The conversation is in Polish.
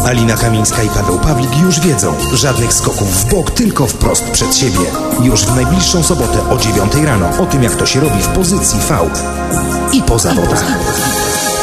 Alina Kamińska i Paweł Pawlik już wiedzą. Żadnych skoków w bok, tylko wprost przed siebie. Już w najbliższą sobotę o 9 rano. O tym, jak to się robi w pozycji V. I po zawodach.